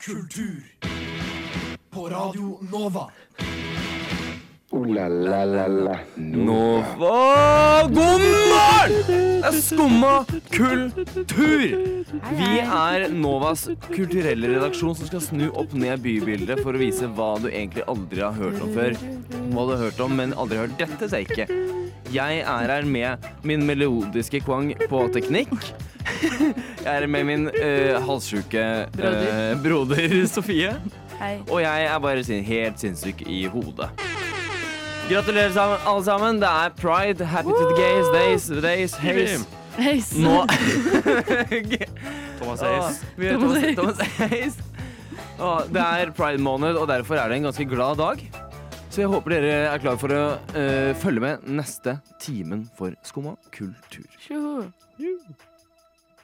Kultur på Radio Nova. La la la la Nova, god morgen! Det er Skumma kultur. Vi er Novas kulturelle redaksjon som skal snu opp ned bybildet for å vise hva du egentlig aldri har hørt om før. Hva du har hørt om, men aldri hørt. Dette ser ikke. Jeg er her med min melodiske kvang på teknikk. Jeg er med min halssyke broder Sofie. Hei. Og jeg er bare helt sinnssyk i hodet. Gratulerer alle sammen, det er Pride. Happy to the gays, days, haze. Nå Thomas Hayes. Thomas Hayes. Det er Pride-måned, og derfor er det en ganske glad dag. Så jeg håper dere er klar for å følge med neste timen for Skumma kultur. Tjoho.